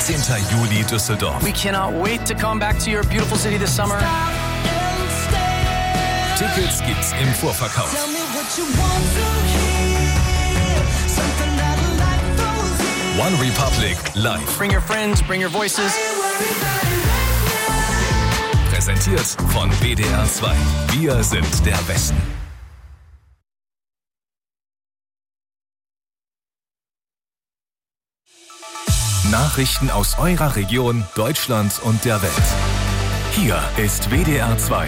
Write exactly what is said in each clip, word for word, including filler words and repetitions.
vierzehnten Juli Düsseldorf. We cannot wait to come back to your beautiful city this summer. Tickets gibt's im Vorverkauf. One Republic live. Bring your friends, bring your voices. Präsentiert von W D R zwei. Wir sind der Westen. Nachrichten aus eurer Region, Deutschland und der Welt. Hier ist W D R zwei.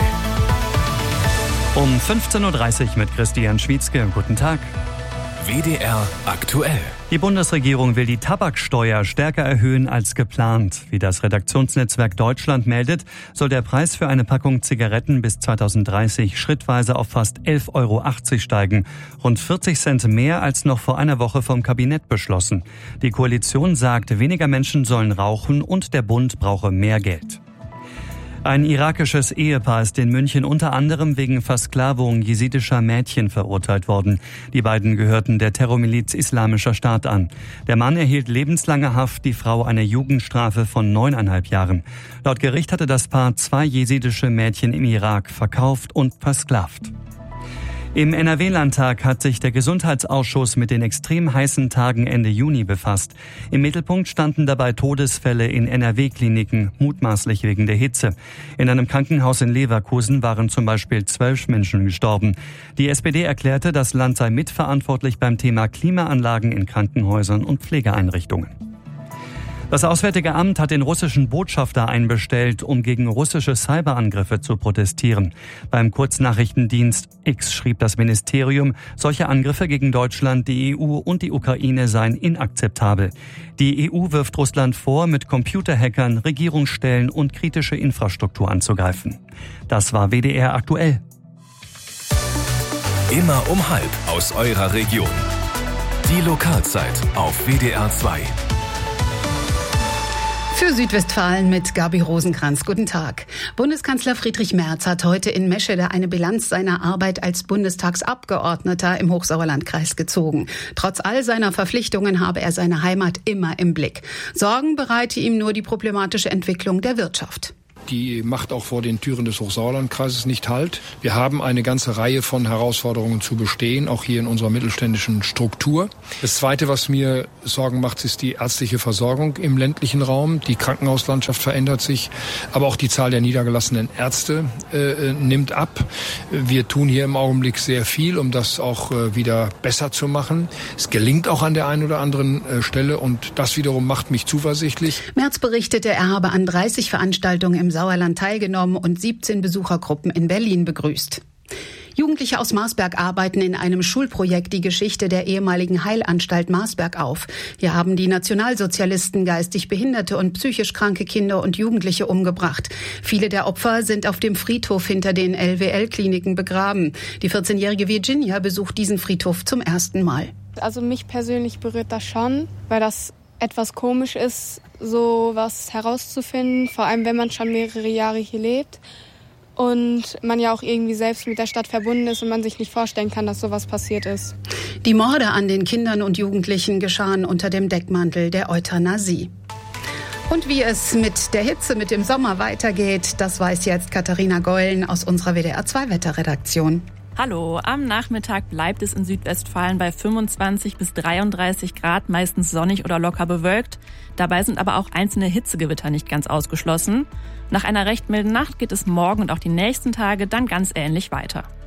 Um fünfzehn Uhr dreißig mit Christian Schwietzke. Guten Tag. W D R aktuell. Die Bundesregierung will die Tabaksteuer stärker erhöhen als geplant. Wie das Redaktionsnetzwerk Deutschland meldet, soll der Preis für eine Packung Zigaretten bis zweitausenddreißig schrittweise auf fast elf Euro achtzig steigen. Rund vierzig Cent mehr als noch vor einer Woche vom Kabinett beschlossen. Die Koalition sagt, weniger Menschen sollen rauchen und der Bund brauche mehr Geld. Ein irakisches Ehepaar ist in München unter anderem wegen Versklavung jesidischer Mädchen verurteilt worden. Die beiden gehörten der Terrormiliz Islamischer Staat an. Der Mann erhielt lebenslange Haft, die Frau eine Jugendstrafe von neuneinhalb Jahren. Laut Gericht hatte das Paar zwei jesidische Mädchen im Irak verkauft und versklavt. Im N R W-Landtag hat sich der Gesundheitsausschuss mit den extrem heißen Tagen Ende Juni befasst. Im Mittelpunkt standen dabei Todesfälle in N R W-Kliniken, mutmaßlich wegen der Hitze. In einem Krankenhaus in Leverkusen waren zum Beispiel zwölf Menschen gestorben. Die S P D erklärte, das Land sei mitverantwortlich beim Thema Klimaanlagen in Krankenhäusern und Pflegeeinrichtungen. Das Auswärtige Amt hat den russischen Botschafter einbestellt, um gegen russische Cyberangriffe zu protestieren. Beim Kurznachrichtendienst X schrieb das Ministerium, solche Angriffe gegen Deutschland, die E U und die Ukraine seien inakzeptabel. Die E U wirft Russland vor, mit Computerhackern Regierungsstellen und kritische Infrastruktur anzugreifen. Das war W D R aktuell. Immer um halb aus eurer Region. Die Lokalzeit auf W D R zwei. Für Südwestfalen mit Gabi Rosenkranz. Guten Tag. Bundeskanzler Friedrich Merz hat heute in Meschede eine Bilanz seiner Arbeit als Bundestagsabgeordneter im Hochsauerlandkreis gezogen. Trotz all seiner Verpflichtungen habe er seine Heimat immer im Blick. Sorgen bereite ihm nur die problematische Entwicklung der Wirtschaft. Die macht auch vor den Türen des Hochsauerlandkreises nicht Halt. Wir haben eine ganze Reihe von Herausforderungen zu bestehen, auch hier in unserer mittelständischen Struktur. Das Zweite, was mir Sorgen macht, ist die ärztliche Versorgung im ländlichen Raum. Die Krankenhauslandschaft verändert sich, aber auch die Zahl der niedergelassenen Ärzte äh, nimmt ab. Wir tun hier im Augenblick sehr viel, um das auch äh, wieder besser zu machen. Es gelingt auch an der einen oder anderen äh, Stelle und das wiederum macht mich zuversichtlich. Merz berichtete, er habe an dreißig Veranstaltungen im Sauerland teilgenommen und siebzehn Besuchergruppen in Berlin begrüßt. Jugendliche aus Marsberg arbeiten in einem Schulprojekt die Geschichte der ehemaligen Heilanstalt Marsberg auf. Hier haben die Nationalsozialisten geistig behinderte und psychisch kranke Kinder und Jugendliche umgebracht. Viele der Opfer sind auf dem Friedhof hinter den L W L-Kliniken begraben. Die vierzehnjährige Virginia besucht diesen Friedhof zum ersten Mal. Also mich persönlich berührt das schon, weil das etwas komisch ist, so was herauszufinden, vor allem wenn man schon mehrere Jahre hier lebt und man ja auch irgendwie selbst mit der Stadt verbunden ist und man sich nicht vorstellen kann, dass sowas passiert ist. Die Morde an den Kindern und Jugendlichen geschahen unter dem Deckmantel der Euthanasie. Und wie es mit der Hitze, mit dem Sommer weitergeht, das weiß jetzt Katharina Geulen aus unserer W D R zwei Wetterredaktion. Hallo, am Nachmittag bleibt es in Südwestfalen bei fünfundzwanzig bis dreiunddreißig Grad, meistens sonnig oder locker bewölkt. Dabei sind aber auch einzelne Hitzegewitter nicht ganz ausgeschlossen. Nach einer recht milden Nacht geht es morgen und auch die nächsten Tage dann ganz ähnlich weiter.